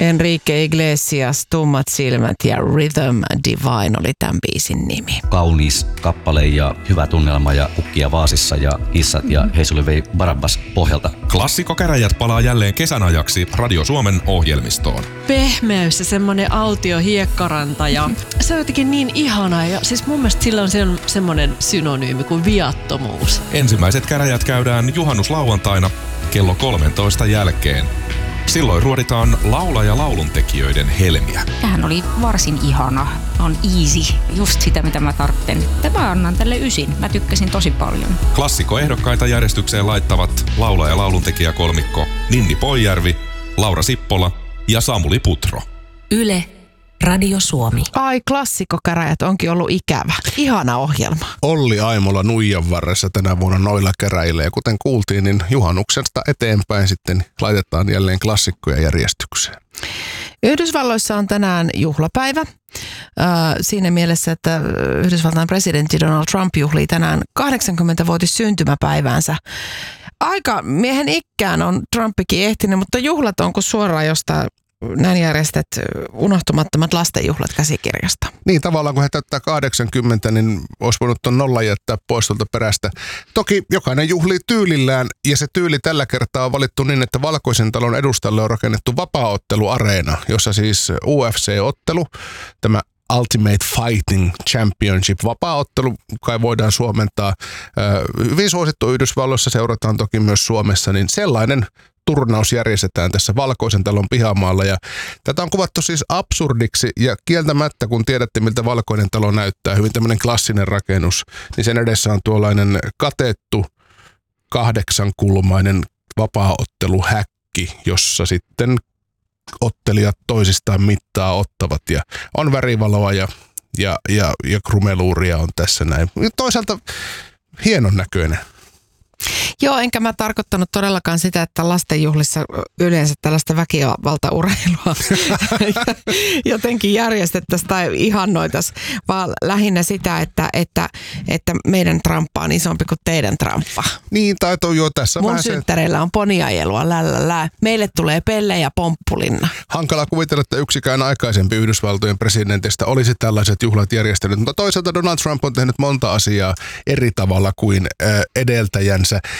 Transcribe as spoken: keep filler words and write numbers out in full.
Enrique Iglesias, Tummat silmät ja Rhythm Divine oli tämän biisin nimi. Kaunis kappale ja hyvä tunnelma ja kukkia vaasissa ja kissat ja Heisuli vei Barabbas pohjalta. Klassikkokäräjät palaa jälleen kesän ajaksi Radio Suomen ohjelmistoon. Pehmeys ja semmoinen autio hiekkaranta ja se on jotenkin niin ihana ja siis mun mielestä sillä on se- semmoinen synonyymi kuin viattomuus. Ensimmäiset käräjät käydään juhannuslauantaina kello kolmentoista jälkeen. Silloin ruoditaan laula- ja lauluntekijöiden helmiä. Tämähän oli varsin ihana. On easy. Just sitä, mitä mä tarvitsen. Mä annan tälle ysin. Mä tykkäsin tosi paljon. Klassikkoehdokkaita järjestykseen laittavat laula- ja lauluntekijäkolmikko Ninni Poijärvi, Laura Sippola ja Samuli Putro. Yle, Radio Suomi. Ai, klassikkokäräjät onkin ollut ikävä. Ihana ohjelma. Olli Aimola Nuijan varressa tänä vuonna noilla käräjillä. Ja kuten kuultiin, niin juhannuksesta eteenpäin sitten laitetaan jälleen klassikkoja järjestykseen. Yhdysvalloissa on tänään juhlapäivä. Äh, siinä mielessä, että Yhdysvaltain presidentti Donald Trump juhlii tänään kahdeksankymmenvuotis syntymäpäiväänsä. Aika miehen ikkään on Trumpikin ehtinyt, mutta juhlat onko suoraan jostain näin järjestet unohtumattomat lastenjuhlat käsikirjasta. Niin tavallaan kun he täyttää kahdeksankymmentä, niin olisi voinut tuon nollan jättää pois tuolta perästä. Toki jokainen juhlii tyylillään ja se tyyli tällä kertaa on valittu niin, että Valkoisen talon edustalle on rakennettu vapaaotteluareena, jossa siis U F C-ottelu, tämä Ultimate Fighting Championship vapaaottelu, kai voidaan suomentaa. Hyvin suosittu Yhdysvalloissa, seurataan toki myös Suomessa, niin sellainen turnaus järjestetään tässä Valkoisen talon pihamaalla ja tätä on kuvattu siis absurdiksi ja kieltämättä, kun tiedätte miltä Valkoinen talo näyttää, hyvin tämmöinen klassinen rakennus, niin sen edessä on tuollainen katettu kahdeksankulmainen vapaaotteluhäkki, jossa sitten ottelijat toisistaan mittaa ottavat ja on värivaloa ja, ja, ja, ja krumeluuria on tässä näin. Toisaalta hienon näköinen. Joo, enkä mä tarkoittanut todellakaan sitä, että lastenjuhlissa yleensä tällaista väkivaltaurheilua jotenkin järjestettäisiin tai ihannoitaisiin, vaan lähinnä sitä, että, että, että meidän tramppa on isompi kuin teidän tramppa. Niin, tai toi jo tässä Mun vähän se synttäreillä on poniajelua, lällälää. Meille tulee pelle ja pomppulinna. hankala kuvitella, että yksikään aikaisempi Yhdysvaltojen presidentistä olisi tällaiset juhlat järjestänyt, mutta toisaalta Donald Trump on tehnyt monta asiaa eri tavalla kuin edeltäjänsä.